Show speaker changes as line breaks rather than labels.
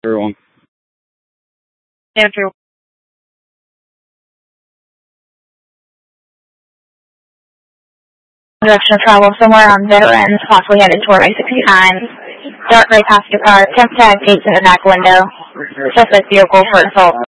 Everyone.
Andrew.
Direction of travel somewhere on Veterans, possibly headed toward I-69. Dark gray passenger car, temp tag gates in the back window. Suspect vehicle for assault.